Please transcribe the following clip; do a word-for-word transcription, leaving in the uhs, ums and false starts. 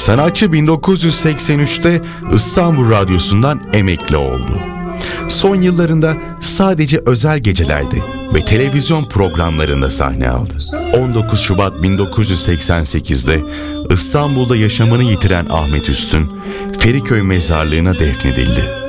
Sanatçı bin dokuz yüz seksen üçte İstanbul Radyosu'ndan emekli oldu. Son yıllarında sadece özel gecelerde ve televizyon programlarında sahne aldı. on dokuz Şubat bin dokuz yüz seksen sekizde İstanbul'da yaşamını yitiren Ahmet Üstün, Feriköy mezarlığına defnedildi.